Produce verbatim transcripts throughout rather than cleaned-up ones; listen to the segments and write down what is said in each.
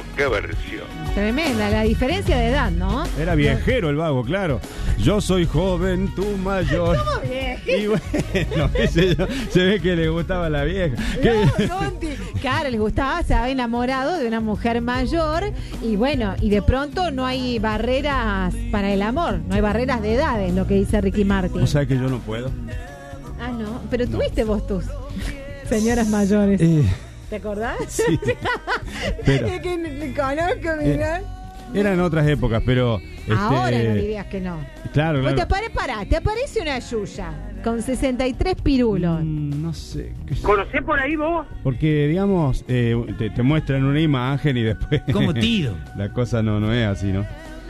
qué versión. Tremenda, la diferencia de edad, ¿no? Era viejero el vago, claro. Yo soy joven, tú mayor. ¿Cómo viejero? Y bueno, qué sé yo, se ve que le gustaba la vieja. ¿Qué? No, no, claro, les gustaba, se había enamorado de una mujer mayor y bueno, y de pronto no hay barreras para el amor, no hay barreras de edades, lo que dice Ricky Martin. O sea que yo no puedo. Ah, no, pero tuviste vos tus señoras mayores. Eh, ¿Te acordás? sí. Pero, Es que te conozco, mira. eh, eran otras épocas, pero... Ahora este, no dirías que no. Claro, Vos claro. te apare, pará, te aparece una Yuya con sesenta y tres pirulos. Mm, no sé. ¿Qué sé? ¿Conocés por ahí vos? Porque, digamos, eh, te, te muestran una imagen y después... Como tiro. La cosa no, no es así, ¿no?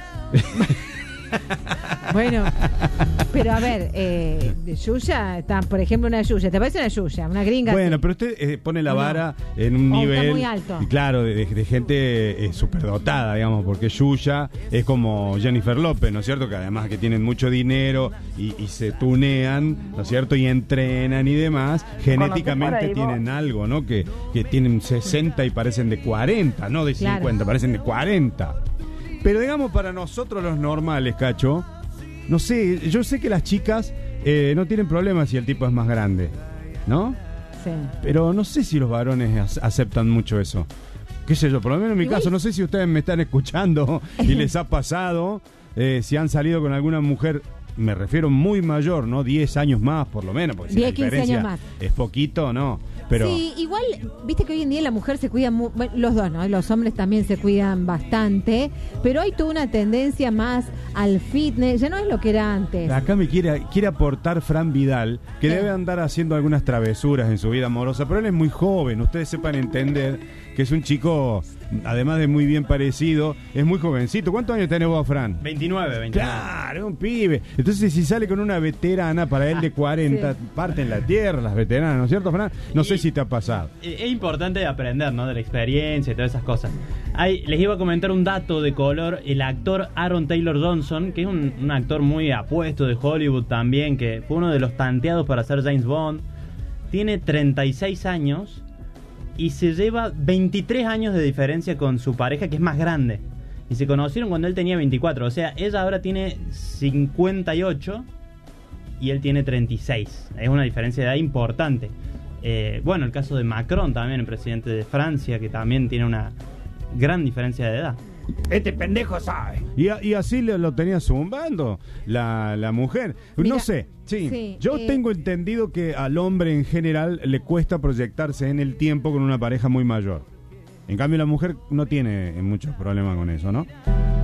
Bueno, pero a ver, eh, de Yuya, está, por ejemplo, una Yuya, ¿te parece una Yuya? Una gringa. Bueno, así. pero usted eh, pone la ¿O no? vara en un O está nivel... muy alto. y claro, de, de gente eh, superdotada, digamos, porque Yuya es como Jennifer López, ¿no es cierto? Que además que tienen mucho dinero y, y se tunean, ¿no es cierto? Y entrenan y demás, genéticamente ahí, tienen algo, ¿no? Que, que tienen sesenta y parecen de cuarenta, no de Claro. cincuenta, parecen de cuarenta. Pero digamos, para nosotros los normales, Cacho, no sé, yo sé que las chicas eh, no tienen problemas si el tipo es más grande, ¿no? Sí. Pero no sé si los varones ac- aceptan mucho eso. Qué sé yo, por lo menos en mi Igual- caso, no sé si ustedes me están escuchando y les ha pasado, eh, si han salido con alguna mujer, me refiero muy mayor, ¿no? diez años más, por lo menos, porque si diez, la quince diferencia años más. es poquito, ¿no? Pero Sí, igual, viste que hoy en día la mujer se cuida, mu- bueno, los dos, ¿no? Los hombres también se cuidan bastante, pero hay toda una tendencia más al fitness, ya no es lo que era antes. acá me quiere, quiere aportar Fran Vidal, que ¿Qué? debe andar haciendo algunas travesuras en su vida amorosa, pero él es muy joven, ustedes sepan entender que es un chico, además de muy bien parecido, es muy jovencito. ¿Cuántos años tenés vos, Fran? veintinueve, veintinueve. Claro, es un pibe. Entonces, si sale con una veterana para él de cuarenta, Sí. parten la tierra las veteranas, ¿no es cierto, Fran? No sé Y- si te ha pasado. Eh, Es importante aprender, ¿no? De la experiencia y todas esas cosas. Hay, les iba a comentar un dato de color. El actor Aaron Taylor Johnson, que es un, un actor muy apuesto de Hollywood también, que fue uno de los tanteados para ser James Bond, tiene treinta y seis años y se lleva veintitrés años de diferencia con su pareja, que es más grande. Y se conocieron cuando él tenía veinticuatro. O sea, ella ahora tiene cincuenta y ocho y él tiene treinta y seis. Es una diferencia de edad importante. Eh, bueno, el caso de Macron también, el presidente de Francia, que también tiene una gran diferencia de edad. Este pendejo sabe. Y, a- y así le- lo tenía zumbando la, la mujer. Mira, no sé, sí. sí, Yo eh, tengo entendido que al hombre en general le cuesta proyectarse en el tiempo con una pareja muy mayor. En cambio, la mujer no tiene muchos problemas con eso, ¿no?